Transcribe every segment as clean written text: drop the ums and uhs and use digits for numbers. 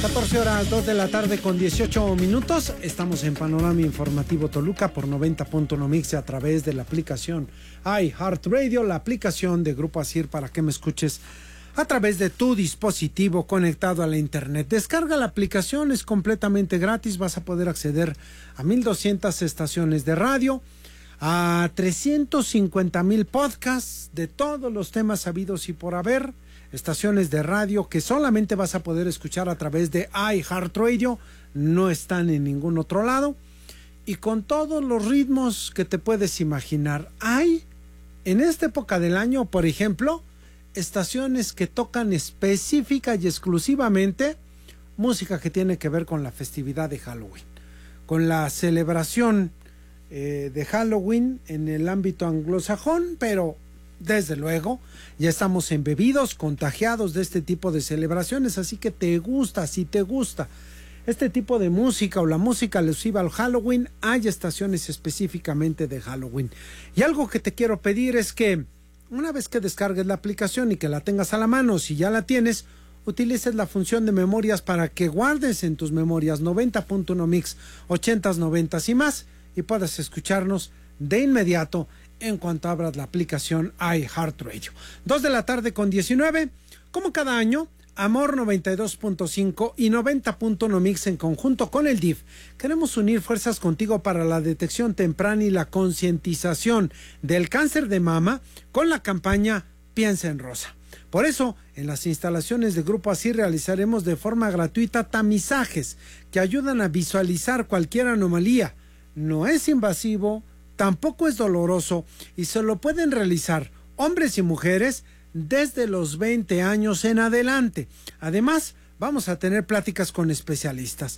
14 horas, 2 de la tarde con 18 minutos. Estamos en Panorama Informativo Toluca por 90.1 Mix a través de la aplicación iHeartRadio, la aplicación de Grupo Asir para que me escuches a través de tu dispositivo conectado a la internet. Descarga la aplicación, es completamente gratis. Vas a poder acceder a 1,200 estaciones de radio, a 350,000 podcasts de todos los temas habidos y por haber, estaciones de radio que solamente vas a poder escuchar a través de iHeartRadio, no están en ningún otro lado, y con todos los ritmos que te puedes imaginar. Hay, en esta época del año, por ejemplo, estaciones que tocan específica y exclusivamente música que tiene que ver con la festividad de Halloween, con la celebración de Halloween en el ámbito anglosajón, pero desde luego ya estamos embebidos, contagiados de este tipo de celebraciones, así que si te gusta este tipo de música o la música alusiva al Halloween, hay estaciones específicamente de Halloween. Y algo que te quiero pedir es que una vez que descargues la aplicación y que la tengas a la mano, si ya la tienes, utilices la función de memorias para que guardes en tus memorias 90.1 Mix, 80s, 90s y más, y puedas escucharnos de inmediato en cuanto abras la aplicación iHeartRadio. 2 de la tarde con 19, como cada año, Amor 92.5 y 90.1 Mix en conjunto con el DIF. Queremos unir fuerzas contigo para la detección temprana y la concientización del cáncer de mama con la campaña Piensa en Rosa. Por eso, en las instalaciones de Grupo Asir realizaremos de forma gratuita tamizajes que ayudan a visualizar cualquier anomalía. No es invasivo, tampoco es doloroso y se lo pueden realizar hombres y mujeres desde los 20 años en adelante. Además, vamos a tener pláticas con especialistas.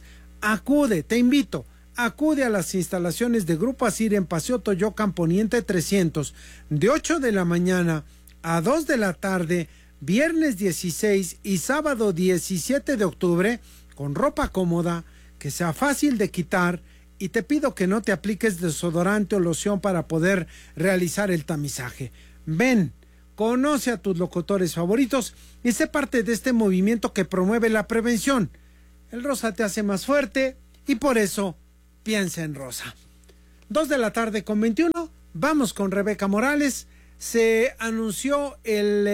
Te invito, acude a las instalaciones de Grupo Asir en Paseo Toyocan Poniente 300, de 8 de la mañana a 2 de la tarde, viernes 16 y sábado 17 de octubre, con ropa cómoda, que sea fácil de quitar, y te pido que no te apliques desodorante o loción para poder realizar el tamizaje. Ven, conoce a tus locutores favoritos y sé parte de este movimiento que promueve la prevención. El rosa te hace más fuerte y por eso piensa en rosa. 2 de la tarde con 21, vamos con Rebeca Morales. Se anunció el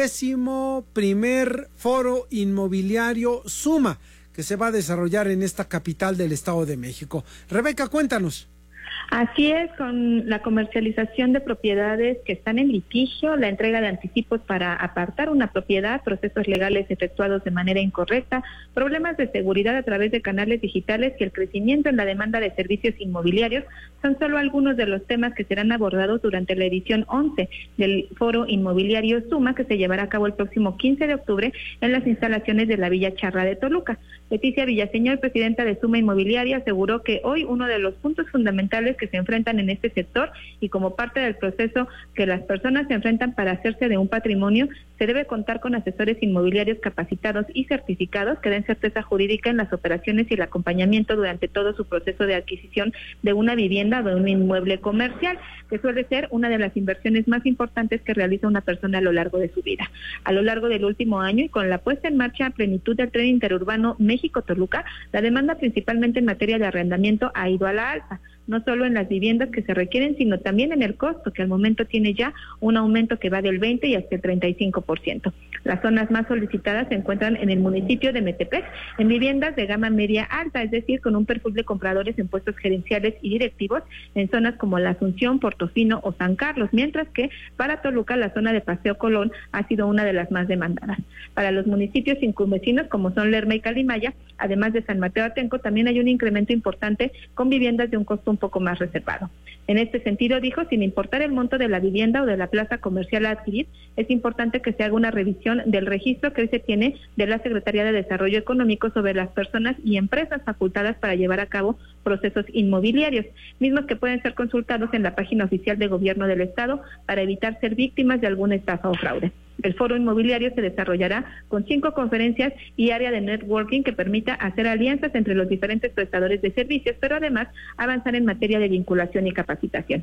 11º Foro Inmobiliario Suma, que se va a desarrollar en esta capital del Estado de México. Rebeca, cuéntanos. Así es, con la comercialización de propiedades que están en litigio, la entrega de anticipos para apartar una propiedad, procesos legales efectuados de manera incorrecta, problemas de seguridad a través de canales digitales y el crecimiento en la demanda de servicios inmobiliarios son solo algunos de los temas que serán abordados durante la edición 11 del Foro Inmobiliario Suma, que se llevará a cabo el próximo 15 de octubre en las instalaciones de la Villa Charra de Toluca. Leticia Villaseñor, presidenta de Suma Inmobiliaria, aseguró que hoy uno de los puntos fundamentales que se enfrentan en este sector y como parte del proceso que las personas se enfrentan para hacerse de un patrimonio, se debe contar con asesores inmobiliarios capacitados y certificados que den certeza jurídica en las operaciones y el acompañamiento durante todo su proceso de adquisición de una vivienda o de un inmueble comercial, que suele ser una de las inversiones más importantes que realiza una persona a lo largo de su vida. A lo largo del último año y con la puesta en marcha a plenitud del tren interurbano México-Toluca, la demanda principalmente en materia de arrendamiento ha ido a la alza, no solo en las viviendas que se requieren, sino también en el costo, que al momento tiene ya un aumento que va del 20 y hasta el 35%. Las zonas más solicitadas se encuentran en el municipio de Metepec, en viviendas de gama media alta, es decir, con un perfil de compradores en puestos gerenciales y directivos, en zonas como La Asunción, Portofino o San Carlos, mientras que para Toluca la zona de Paseo Colón ha sido una de las más demandadas. Para los municipios circunvecinos como son Lerma y Calimaya, además de San Mateo Atenco, también hay un incremento importante con viviendas de un costo un poco más reservado. En este sentido, dijo, sin importar el monto de la vivienda o de la plaza comercial a adquirir, es importante que se haga una revisión del registro que hoy se tiene de la Secretaría de Desarrollo Económico sobre las personas y empresas facultadas para llevar a cabo procesos inmobiliarios, mismos que pueden ser consultados en la página oficial de Gobierno del Estado para evitar ser víctimas de alguna estafa o fraude. El foro inmobiliario se desarrollará con 5 conferencias y área de networking que permita hacer alianzas entre los diferentes prestadores de servicios, pero además avanzar en materia de vinculación y capacitación.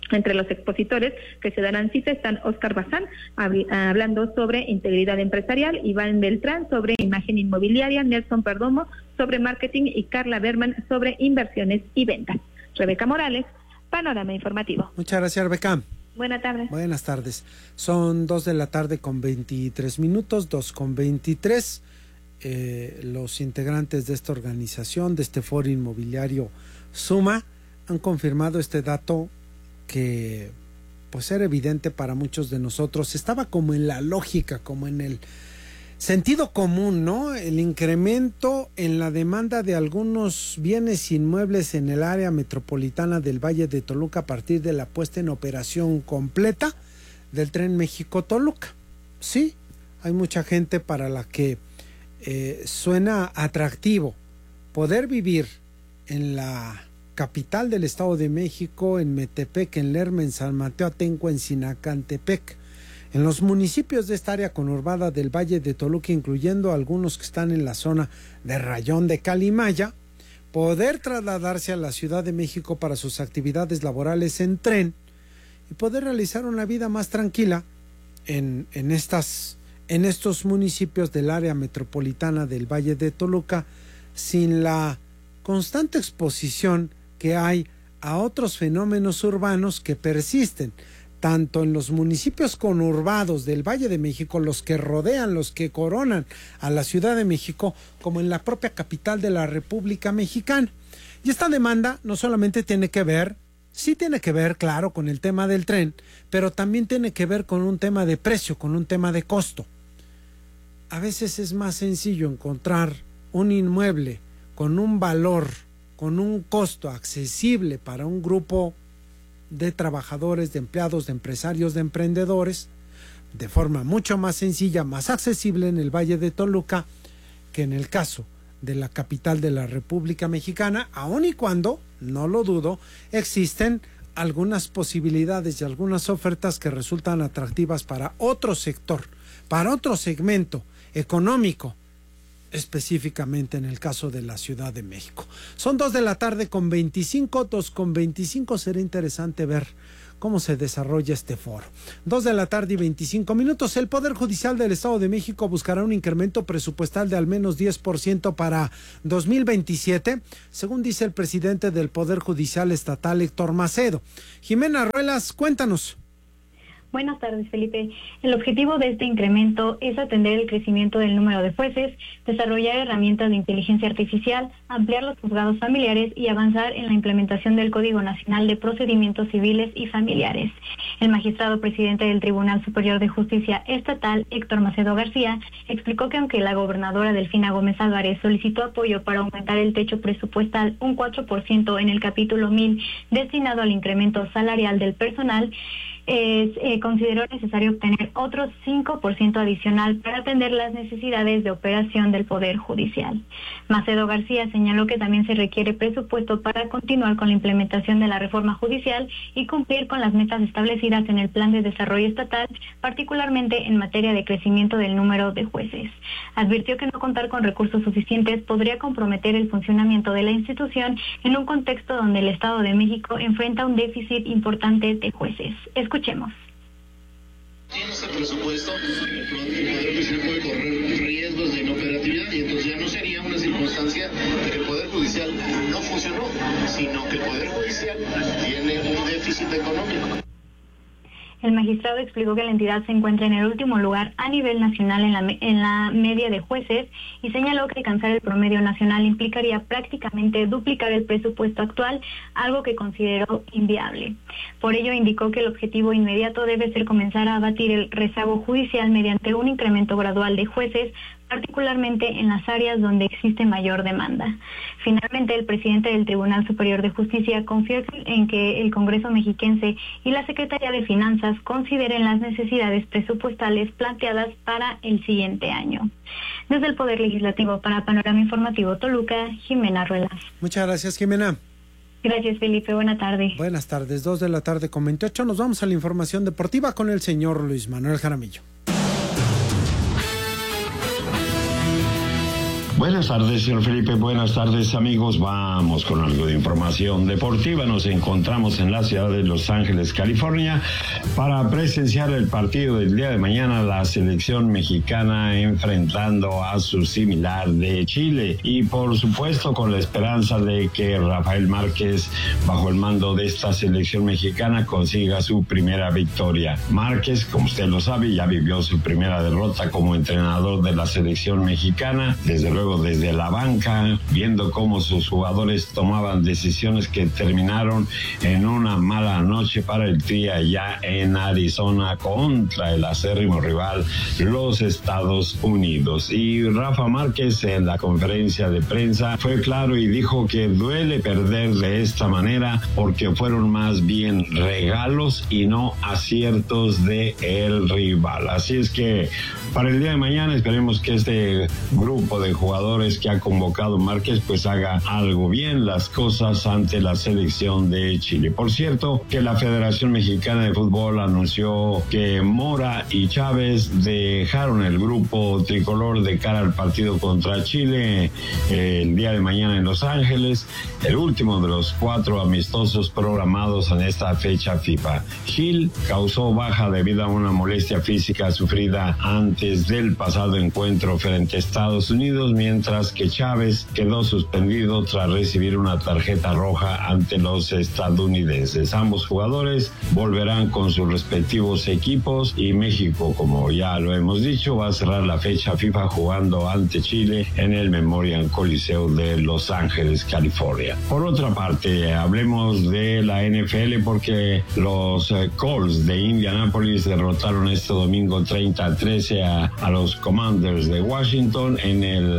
Entre los expositores que se darán cita están Óscar Bazán, hablando sobre integridad empresarial, Iván Beltrán sobre imagen inmobiliaria, Nelson Perdomo sobre marketing y Carla Berman sobre inversiones y ventas. Rebeca Morales, Panorama Informativo. Muchas gracias, Rebeca. Buenas tardes. Buenas tardes. Son 2:23 p.m, 2:23. Los integrantes de esta organización, de este foro inmobiliario Suma, han confirmado este dato que pues era evidente para muchos de nosotros. Estaba como en la lógica, como en el sentido común, ¿no? El incremento en la demanda de algunos bienes inmuebles en el área metropolitana del Valle de Toluca a partir de la puesta en operación completa del Tren México-Toluca. Sí, hay mucha gente para la que suena atractivo poder vivir en la capital del Estado de México, en Metepec, en Lerma, en San Mateo Atenco, en Sinacantepec, en los municipios de esta área conurbada del Valle de Toluca, incluyendo algunos que están en la zona de Rayón de Calimaya, poder trasladarse a la Ciudad de México para sus actividades laborales en tren y poder realizar una vida más tranquila en estos municipios del área metropolitana del Valle de Toluca, sin la constante exposición que hay a otros fenómenos urbanos que persisten, tanto en los municipios conurbados del Valle de México, los que rodean, los que coronan a la Ciudad de México, como en la propia capital de la República Mexicana. Y esta demanda no solamente tiene que ver, sí tiene que ver, claro, con el tema del tren, pero también tiene que ver con un tema de precio, con un tema de costo. A veces es más sencillo encontrar un inmueble con un valor, con un costo accesible para un grupo de trabajadores, de empleados, de empresarios, de emprendedores, de forma mucho más sencilla, más accesible en el Valle de Toluca que en el caso de la capital de la República Mexicana, aun y cuando, no lo dudo, existen algunas posibilidades y algunas ofertas que resultan atractivas para otro sector, para otro segmento económico, específicamente en el caso de la Ciudad de México. Son 2:25 p.m, 2:25. Será interesante ver cómo se desarrolla este foro. 2:25 p.m. El Poder Judicial del Estado de México buscará un incremento presupuestal de al menos 10% para 2027, según dice el presidente del Poder Judicial Estatal, Héctor Macedo. Jimena Ruelas, cuéntanos. Buenas tardes, Felipe. El objetivo de este incremento es atender el crecimiento del número de jueces, desarrollar herramientas de inteligencia artificial, ampliar los juzgados familiares y avanzar en la implementación del Código Nacional de Procedimientos Civiles y Familiares. El magistrado presidente del Tribunal Superior de Justicia Estatal, Héctor Macedo García, explicó que aunque la gobernadora Delfina Gómez Álvarez solicitó apoyo para aumentar el techo presupuestal un 4% en el capítulo 1000 destinado al incremento salarial del personal, consideró necesario obtener otro 5% adicional para atender las necesidades de operación del Poder Judicial. Macedo García señaló que también se requiere presupuesto para continuar con la implementación de la reforma judicial y cumplir con las metas establecidas en el Plan de Desarrollo Estatal, particularmente en materia de crecimiento del número de jueces. Advirtió que no contar con recursos suficientes podría comprometer el funcionamiento de la institución en un contexto donde el Estado de México enfrenta un déficit importante de jueces. Escuchemos. Tiene ese presupuesto, el Poder Judicial puede correr riesgos de inoperatividad y entonces ya no sería una circunstancia de que el Poder Judicial no funcionó, sino que el Poder Judicial tiene un déficit económico. El magistrado explicó que la entidad se encuentra en el último lugar a nivel nacional en la media de jueces y señaló que alcanzar el promedio nacional implicaría prácticamente duplicar el presupuesto actual, algo que consideró inviable. Por ello indicó que el objetivo inmediato debe ser comenzar a abatir el rezago judicial mediante un incremento gradual de jueces, particularmente en las áreas donde existe mayor demanda. Finalmente, el presidente del Tribunal Superior de Justicia confió en que el Congreso mexiquense y la Secretaría de Finanzas consideren las necesidades presupuestales planteadas para el siguiente año. Desde el Poder Legislativo para Panorama Informativo Toluca, Jimena Ruelas. Muchas gracias, Jimena. Gracias, Felipe. Buena tarde. Buenas tardes, 2:28 Nos vamos a la información deportiva con el señor Luis Manuel Jaramillo. Buenas tardes, señor Felipe. Buenas tardes, amigos. Vamos con algo de información deportiva. Nos encontramos en la ciudad de Los Ángeles, California, para presenciar el partido del día de mañana, la selección mexicana enfrentando a su similar de Chile. Y por supuesto con la esperanza de que Rafael Márquez, bajo el mando de esta selección mexicana, consiga su primera victoria. Márquez, como usted lo sabe, ya vivió su primera derrota como entrenador de la selección mexicana. Desde luego desde la banca, viendo cómo sus jugadores tomaban decisiones que terminaron en una mala noche para el Tri allá en Arizona contra el acérrimo rival, los Estados Unidos. Y Rafa Márquez en la conferencia de prensa fue claro y dijo que duele perder de esta manera porque fueron más bien regalos y no aciertos de el rival. Así es que para el día de mañana esperemos que este grupo de jugadores que ha convocado Márquez pues haga algo bien las cosas ante la selección de Chile. Por cierto, que la Federación Mexicana de Fútbol anunció que Mora y Chávez dejaron el grupo tricolor de cara al partido contra Chile el día de mañana en Los Ángeles, el último de los 4 amistosos programados en esta fecha FIFA. Gil causó baja debido a una molestia física sufrida antes del pasado encuentro frente a Estados Unidos, mientras que Chávez quedó suspendido tras recibir una tarjeta roja ante los estadounidenses. Ambos jugadores volverán con sus respectivos equipos y México, como ya lo hemos dicho, va a cerrar la fecha FIFA jugando ante Chile en el Memorial Coliseum de Los Ángeles, California. Por otra parte, hablemos de la NFL porque los Colts de Indianápolis derrotaron este domingo 30-13 a los Commanders de Washington en el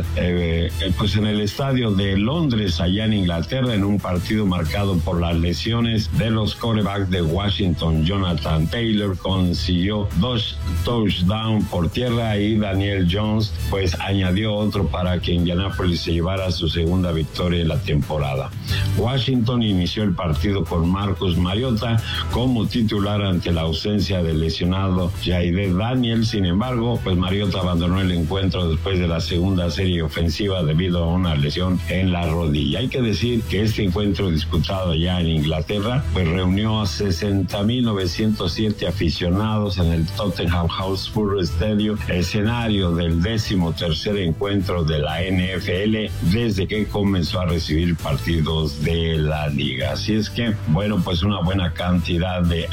estadio de Londres, allá en Inglaterra, en un partido marcado por las lesiones de los quarterbacks de Washington. Jonathan Taylor consiguió 2 touchdowns por tierra y Daniel Jones pues añadió otro para que Indianápolis se llevara su segunda victoria en la temporada. Washington inició el partido con Marcus Mariota como titular ante la ausencia del lesionado Jayden Daniels. Sin embargo, pues Mariota abandonó el encuentro después de la segunda serie ofensiva debido a una lesión en la rodilla. Hay que decir que este encuentro disputado ya en Inglaterra pues reunió a 60,907 aficionados en el Tottenham Hotspur Stadium, escenario del 13º encuentro de la NFL desde que comenzó a recibir partidos de la liga. Así es que, bueno, pues una buena cantidad de